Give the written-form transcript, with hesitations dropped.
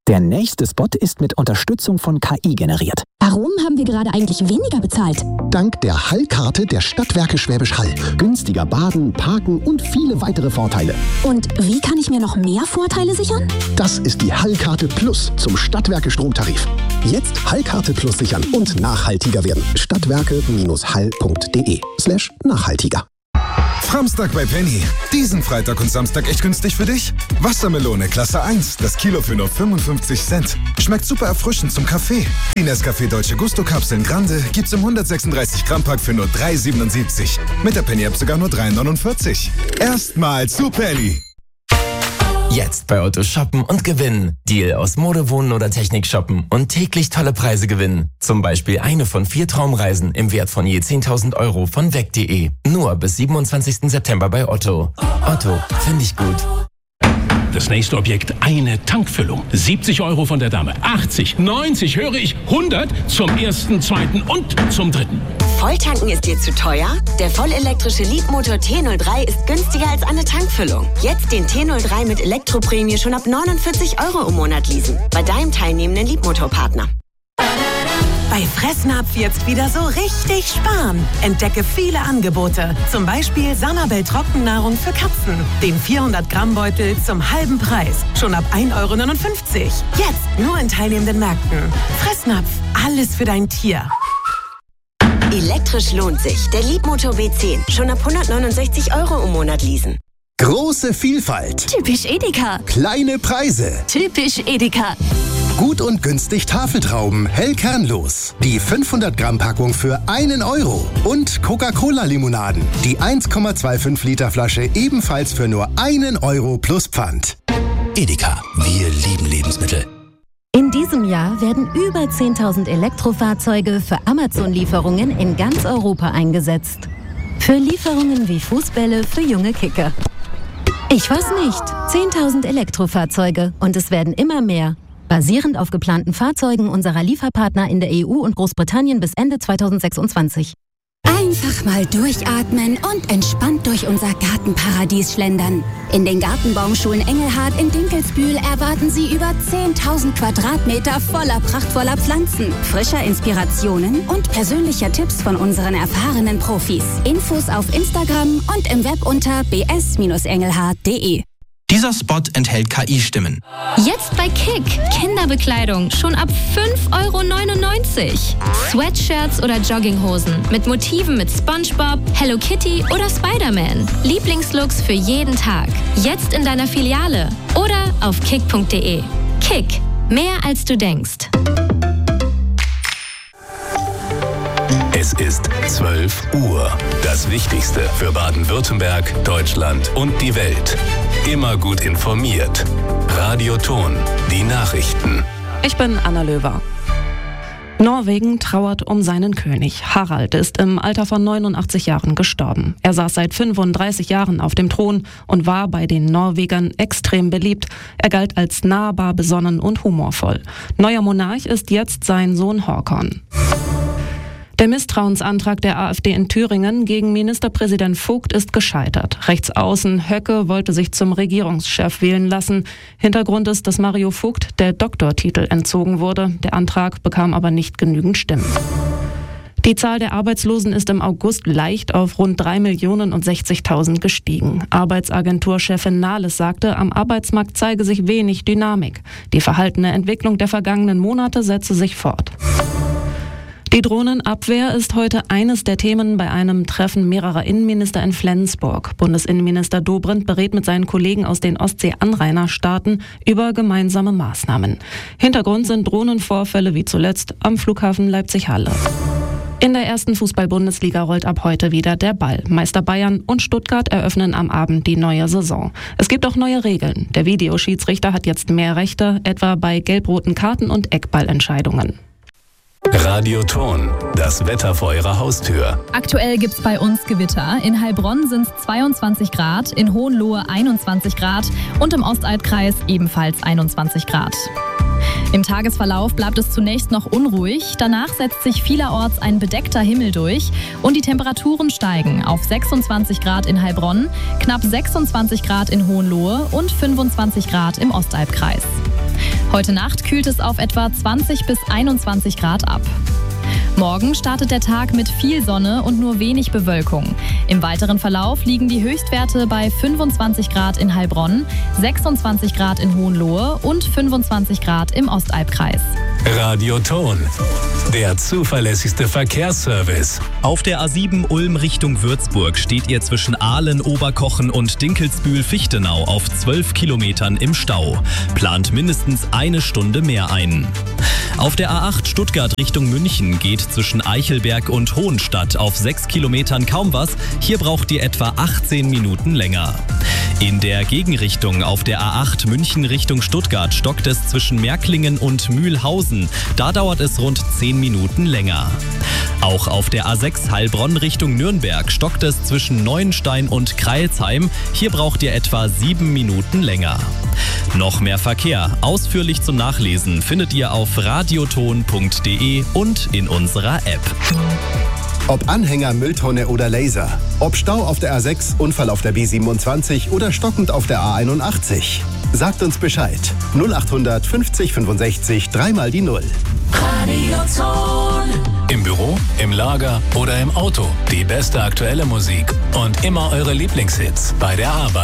Der nächste Spot ist mit Unterstützung von KI generiert. Warum haben wir gerade eigentlich weniger bezahlt? Dank der Hall-Karte der Stadtwerke Schwäbisch Hall. Günstiger baden, parken und viele weitere Vorteile. Und wie kann ich mir noch mehr Vorteile sichern? Das ist die Hall-Karte Plus zum Stadtwerke Stromtarif. Jetzt Hall-Karte Plus sichern und nachhaltiger werden. Stadtwerke-hall.de/nachhaltiger. Samstag bei Penny. Diesen Freitag und Samstag echt günstig für dich? Wassermelone Klasse 1, das Kilo für nur 55 Cent. Schmeckt super erfrischend zum Kaffee. Die Nescafé Dolce Gusto Kapseln Grande gibt's im 136 Gramm Pack für nur 3,77. Mit der Penny App sogar nur 3,49. Erstmal zu Penny. Jetzt bei Otto shoppen und gewinnen. Deal aus Mode, Wohnen oder Technik shoppen und täglich tolle Preise gewinnen. Zum Beispiel eine von 4 Traumreisen im Wert von je 10.000 € von weg.de. Nur bis 27. September bei Otto. Otto, finde ich gut. Das nächste Objekt, eine Tankfüllung. 70 € von der Dame. 80, 90, höre ich, 100 zum ersten, zweiten und zum dritten. Volltanken ist dir zu teuer? Der vollelektrische Leapmotor T03 ist günstiger als eine Tankfüllung. Jetzt den T03 mit Elektroprämie schon ab 49 € im Monat leasen. Bei deinem teilnehmenden Leapmotor-Partner. Bei Fressnapf jetzt wieder so richtig sparen. Entdecke viele Angebote. Zum Beispiel Sanabel Trockennahrung für Katzen. Den 400-Gramm-Beutel zum halben Preis. Schon ab 1,59 €. Jetzt nur in teilnehmenden Märkten. Fressnapf, alles für dein Tier. Elektrisch lohnt sich. Der Leapmotor B10. Schon ab 169 € im Monat leasen. Große Vielfalt. Typisch Edeka. Kleine Preise. Typisch Edeka. Gut und günstig Tafeltrauben, hell kernlos. Die 500-Gramm-Packung für 1 €. Und Coca-Cola-Limonaden. Die 1,25 Liter Flasche ebenfalls für nur 1 € plus Pfand. Edeka, wir lieben Lebensmittel. In diesem Jahr werden über 10.000 Elektrofahrzeuge für Amazon-Lieferungen in ganz Europa eingesetzt. Für Lieferungen wie Fußbälle für junge Kicker. Ich weiß nicht. 10.000 Elektrofahrzeuge und es werden immer mehr. Basierend auf geplanten Fahrzeugen unserer Lieferpartner in der EU und Großbritannien bis Ende 2026. Einfach mal durchatmen und entspannt durch unser Gartenparadies schlendern. In den Gartenbaumschulen Engelhard in Dinkelsbühl erwarten Sie über 10.000 Quadratmeter voller prachtvoller Pflanzen, frischer Inspirationen und persönlicher Tipps von unseren erfahrenen Profis. Infos auf Instagram und im Web unter bs-engelhard.de. Dieser Spot enthält KI-Stimmen. Jetzt bei Kick. Kinderbekleidung schon ab 5,99 €. Sweatshirts oder Jogginghosen mit Motiven mit SpongeBob, Hello Kitty oder Spider-Man. Lieblingslooks für jeden Tag. Jetzt in deiner Filiale oder auf kick.de. Kick. Mehr als du denkst. Es ist 12 Uhr. Das Wichtigste für Baden-Württemberg, Deutschland und die Welt. Immer gut informiert. Radio Thon, die Nachrichten. Ich bin Anna Löwer. Norwegen trauert um seinen König. Harald ist im Alter von 89 Jahren gestorben. Er saß seit 35 Jahren auf dem Thron und war bei den Norwegern extrem beliebt. Er galt als nahbar, besonnen und humorvoll. Neuer Monarch ist jetzt sein Sohn Håkon. Der Misstrauensantrag der AfD in Thüringen gegen Ministerpräsident Vogt ist gescheitert. Rechtsaußen Höcke wollte sich zum Regierungschef wählen lassen. Hintergrund ist, dass Mario Vogt der Doktortitel entzogen wurde. Der Antrag bekam aber nicht genügend Stimmen. Die Zahl der Arbeitslosen ist im August leicht auf rund 3.060.000 gestiegen. Arbeitsagenturchefin Nahles sagte, am Arbeitsmarkt zeige sich wenig Dynamik. Die verhaltene Entwicklung der vergangenen Monate setze sich fort. Die Drohnenabwehr ist heute eines der Themen bei einem Treffen mehrerer Innenminister in Flensburg. Bundesinnenminister Dobrindt berät mit seinen Kollegen aus den Ostsee-Anrainerstaaten über gemeinsame Maßnahmen. Hintergrund sind Drohnenvorfälle wie zuletzt am Flughafen Leipzig-Halle. In der ersten Fußball-Bundesliga rollt ab heute wieder der Ball. Meister Bayern und Stuttgart eröffnen am Abend die neue Saison. Es gibt auch neue Regeln. Der Videoschiedsrichter hat jetzt mehr Rechte, etwa bei gelb-roten Karten und Eckballentscheidungen. Radio Thon, das Wetter vor Ihrer Haustür. Aktuell gibt's bei uns Gewitter. In Heilbronn sind es 22 Grad, in Hohenlohe 21 Grad und im Ostalbkreis ebenfalls 21 Grad. Im Tagesverlauf bleibt es zunächst noch unruhig, danach setzt sich vielerorts ein bedeckter Himmel durch und die Temperaturen steigen auf 26 Grad in Heilbronn, knapp 26 Grad in Hohenlohe und 25 Grad im Ostalbkreis. Heute Nacht kühlt es auf etwa 20 bis 21 Grad ab. Morgen startet der Tag mit viel Sonne und nur wenig Bewölkung. Im weiteren Verlauf liegen die Höchstwerte bei 25 Grad in Heilbronn, 26 Grad in Hohenlohe und 25 Grad im Ostalbkreis. Radio Ton, der zuverlässigste Verkehrsservice. Auf der A7 Ulm Richtung Würzburg steht ihr zwischen Aalen, Oberkochen und Dinkelsbühl-Fichtenau auf 12 Kilometern im Stau. Plant mindestens eine Stunde mehr ein. Auf der A8 Stuttgart Richtung München geht zwischen Eichelberg und Hohenstadt auf 6 Kilometern kaum was. Hier braucht ihr etwa 18 Minuten länger. In der Gegenrichtung auf der A8 München Richtung Stuttgart stockt es zwischen Märklingen und Mühlhausen. Da dauert es rund 10 Minuten länger. Auch auf der A6 Heilbronn Richtung Nürnberg stockt es zwischen Neuenstein und Kreilsheim. Hier braucht ihr etwa 7 Minuten länger. Noch mehr Verkehr, ausführlich zum Nachlesen, findet ihr auf radioton.de und in unserer App. Ob Anhänger, Mülltonne oder Laser. Ob Stau auf der A6, Unfall auf der B27 oder stockend auf der A81. Sagt uns Bescheid. 0800 50 65 3 die 0. Radioton. Im Büro, im Lager oder im Auto. Die beste aktuelle Musik und immer eure Lieblingshits bei der Arbeit.